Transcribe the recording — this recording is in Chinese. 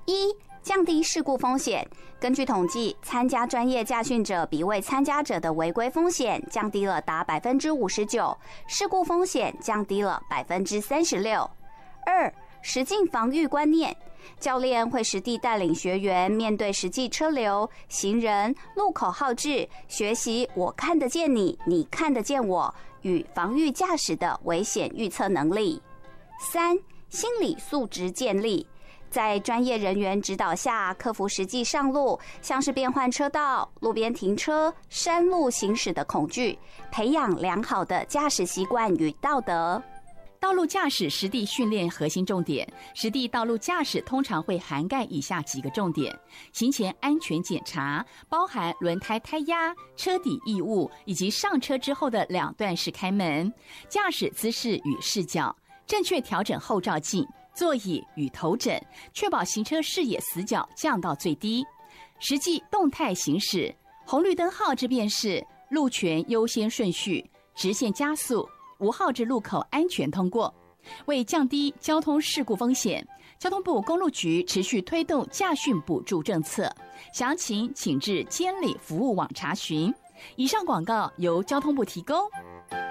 一、降低事故风险。根据统计，参加专业驾训者比未参加者的违规风险降低了达59%，事故风险降低了36%。二、实境防御观念。教练会实地带领学员面对实际车流、行人、路口号志，学习我看得见你，你看得见我与防御驾驶的危险预测能力。三、心理素质建立。在专业人员指导下，克服实际上路，像是变换车道、路边停车、山路行驶的恐惧，培养良好的驾驶习惯与道德。 道路驾驶实地训练核心重点，实地道路驾驶通常会涵盖以下几个重点：行前安全检查，包含轮胎胎压、车底异物以及上车之后的两段式开门；驾驶姿势与视角，正确调整后照镜、座椅与头枕，确保行车视野死角降到最低；实际动态行驶，红绿灯号志辨识、路权优先顺序、直线加速、无号志路口安全通过。为降低交通事故风险，交通部公路局持续推动驾训补助政策，详情请至监理服务网查询。以上广告由交通部提供。